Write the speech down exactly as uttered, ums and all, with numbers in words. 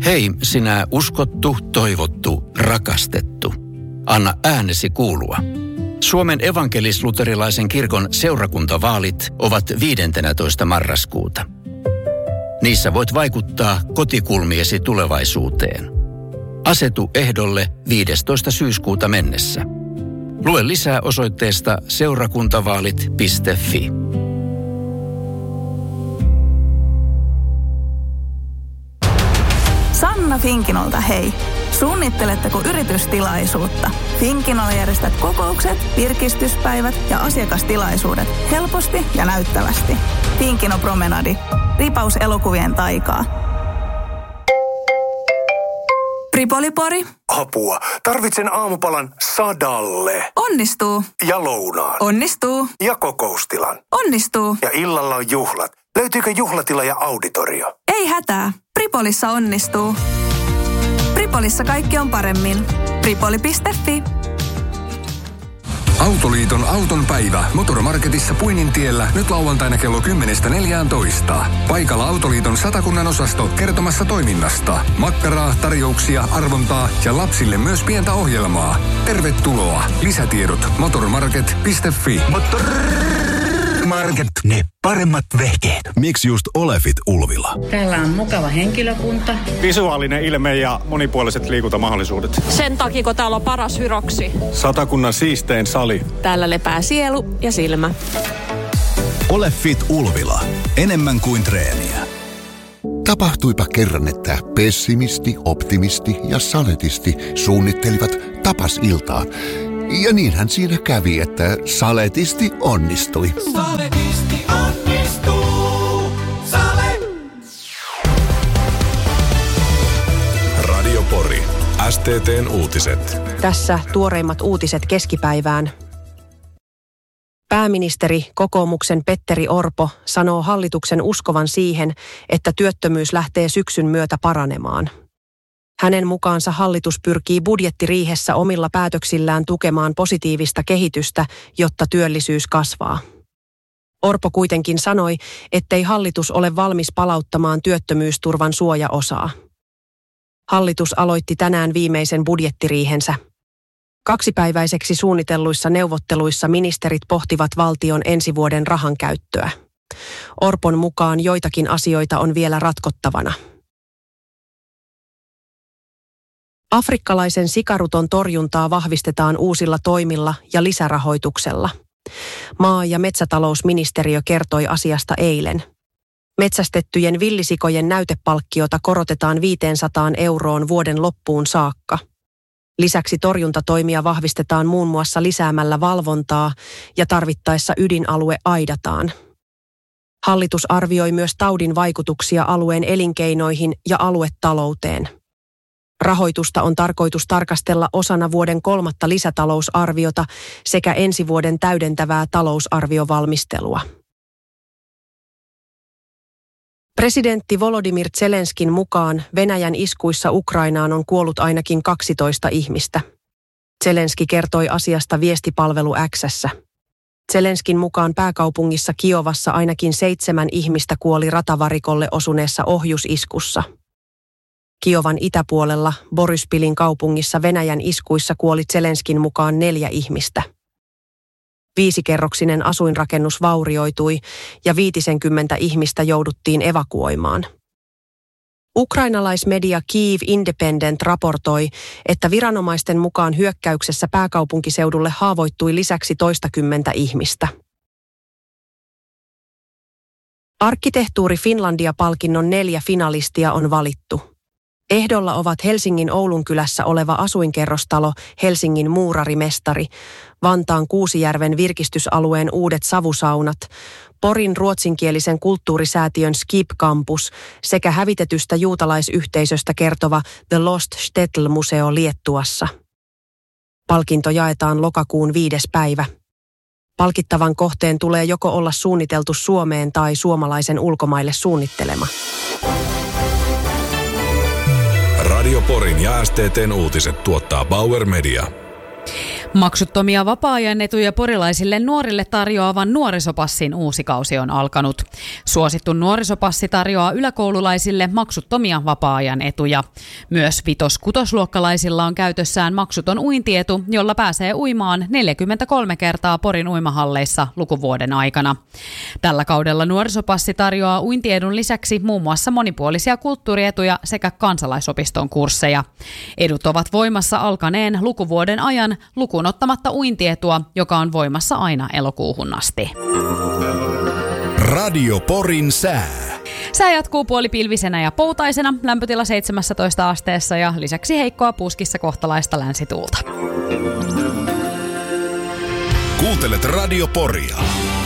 Hei, sinä uskottu, toivottu, rakastettu. Anna äänesi kuulua. Suomen evankelis-luterilaisen kirkon seurakuntavaalit ovat viidentenätoista marraskuuta. Niissä voit vaikuttaa kotikulmiesi tulevaisuuteen. Asetu ehdolle viidestoista syyskuuta mennessä. Lue lisää osoitteesta seurakuntavaalit piste fi. Sanna Finkinolta hei. Suunnitteletteko yritystilaisuutta? Finkinolla järjestät kokoukset, virkistyspäivät ja asiakastilaisuudet helposti ja näyttävästi. Finkino Promenadi. Ripaus elokuvien taikaa. Pripolipori. Apua. Tarvitsen aamupalan sadalle. Onnistuu. Ja lounaan. Onnistuu. Ja kokoustilan. Onnistuu. Ja illalla on juhlat. Löytyykö juhlatila ja auditorio? Ei hätää. Pripolissa onnistuu. Pripolissa kaikki on paremmin. Pripoli piste fi. Autoliiton auton päivä Motormarketissa Puinintiellä nyt lauantaina kello kymmenestä neljääntoista. Paikalla Autoliiton Satakunnan osasto kertomassa toiminnasta. Makkaraa, tarjouksia, arvontaa ja lapsille myös pientä ohjelmaa. Tervetuloa. Lisätiedot motormarket piste fi. Motormarket, ne paremmat vehkeet. Miksi just Olefit Ulvila? Täällä on mukava henkilökunta. Visuaalinen ilme ja monipuoliset liikuntamahdollisuudet. Sen takia, kun täällä on paras hyroksi. Satakunnan siistein sali. Täällä lepää sielu ja silmä. Olefit Ulvila. Enemmän kuin treeniä. Tapahtuipa kerran, että pessimisti, optimisti ja saletisti suunnittelivat tapasiltaa. Ja niinhän siinä kävi, että saletisti onnistui. Saletisti onnistuu. Sale. Radio Pori. S T T:n uutiset. Tässä tuoreimmat uutiset keskipäivään. Pääministeri, kokoomuksen Petteri Orpo, sanoo hallituksen uskovan siihen, että työttömyys lähtee syksyn myötä paranemaan. Hänen mukaansa hallitus pyrkii budjettiriihessä omilla päätöksillään tukemaan positiivista kehitystä, jotta työllisyys kasvaa. Orpo kuitenkin sanoi, ettei hallitus ole valmis palauttamaan työttömyysturvan suojaosaa. Hallitus aloitti tänään viimeisen budjettiriihensä. Kaksipäiväiseksi suunnitelluissa neuvotteluissa ministerit pohtivat valtion ensi vuoden rahan käyttöä. Orpon mukaan joitakin asioita on vielä ratkottavana. Afrikkalaisen sikaruton torjuntaa vahvistetaan uusilla toimilla ja lisärahoituksella. Maa- ja metsätalousministeriö kertoi asiasta eilen. Metsästettyjen villisikojen näytepalkkiota korotetaan viisisataa euroon vuoden loppuun saakka. Lisäksi torjuntatoimia vahvistetaan muun muassa lisäämällä valvontaa ja tarvittaessa ydinalue aidataan. Hallitus arvioi myös taudin vaikutuksia alueen elinkeinoihin ja aluetalouteen. Rahoitusta on tarkoitus tarkastella osana vuoden kolmatta lisätalousarviota sekä ensi vuoden täydentävää talousarviovalmistelua. Presidentti Volodymyr Zelenskin mukaan Venäjän iskuissa Ukrainaan on kuollut ainakin kaksitoista ihmistä. Zelenski kertoi asiasta viestipalvelu X:ssä. Zelenskin mukaan pääkaupungissa Kiovassa ainakin seitsemän ihmistä kuoli ratavarikolle osuneessa ohjusiskussa. Kiovan itäpuolella Boryspilin kaupungissa Venäjän iskuissa kuoli Zelenskin mukaan neljä ihmistä. Viisikerroksinen asuinrakennus vaurioitui ja viitisenkymmentä ihmistä jouduttiin evakuoimaan. Ukrainalaismedia Kyiv Independent raportoi, että viranomaisten mukaan hyökkäyksessä pääkaupunkiseudulle haavoittui lisäksi toistakymmentä ihmistä. Arkkitehtuuri Finlandia-palkinnon neljä finalistia on valittu. Ehdolla ovat Helsingin Oulunkylässä oleva asuinkerrostalo Helsingin muurarimestari, Vantaan Kuusijärven virkistysalueen uudet savusaunat, Porin ruotsinkielisen kulttuurisäätiön Skip Campus sekä hävitetystä juutalaisyhteisöstä kertova The Lost Shtetl-museo Liettuassa. Palkinto jaetaan lokakuun viides päivä. Palkittavan kohteen tulee joko olla suunniteltu Suomeen tai suomalaisen ulkomaille suunnittelema. Radio Porin ja S T T:n uutiset tuottaa Bauer Media. Maksuttomia vapaa-ajan etuja porilaisille nuorille tarjoavan nuorisopassin uusi kausi on alkanut. Suosittu nuorisopassi tarjoaa yläkoululaisille maksuttomia vapaa-ajan etuja. Myös vitos-kutosluokkalaisilla on käytössään maksuton uintietu, jolla pääsee uimaan neljäkymmentäkolme kertaa Porin uimahalleissa lukuvuoden aikana. Tällä kaudella nuorisopassi tarjoaa uintiedun lisäksi muun muassa monipuolisia kulttuurietuja sekä kansalaisopiston kursseja. Edut ovat voimassa alkaneen lukuvuoden ajan lukuun ottamatta uintietua, joka on voimassa aina elokuuhun asti. Radio Porin sää. Sää jatkuu puolipilvisenä ja poutaisena, lämpötila seitsemäntoista asteessa ja lisäksi heikkoa puskissa kohtalaista länsituulta. Kuuntelet Radio Poria.